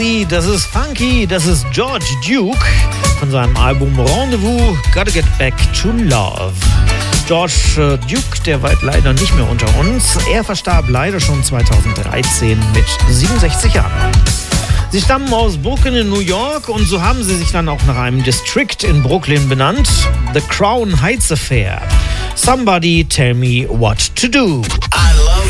Das ist funky, das ist George Duke von seinem Album Rendezvous, Gotta Get Back to Love. George Duke, der weilt leider nicht mehr unter uns. Er verstarb leider schon 2013 mit 67 Jahren. Sie stammen aus Brooklyn in New York und so haben sie sich dann auch nach einem District in Brooklyn benannt. The Crown Heights Affair. Somebody tell me what to do.